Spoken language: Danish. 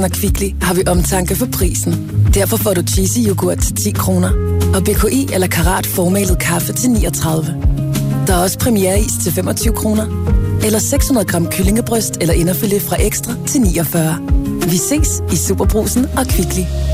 og Kvickly har vi omtanke for prisen. Derfor får du cheesy yoghurt til 10 kroner. Og BKI eller Karat formalet kaffe til 39. Der er også premiereis til 25 kroner. Eller 600 gram kyllingebryst eller inderfilet fra Ekstra til 49. Vi ses i Superbrugsen og Kvickly.